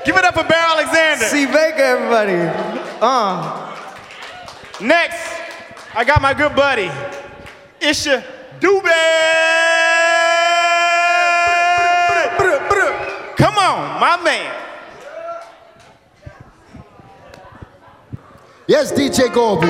Give it up for Bear Alexander. C. Baker, everybody. Next, I got my good buddy, Isha Dube. Come on, my man. Yes, DJ Goldie.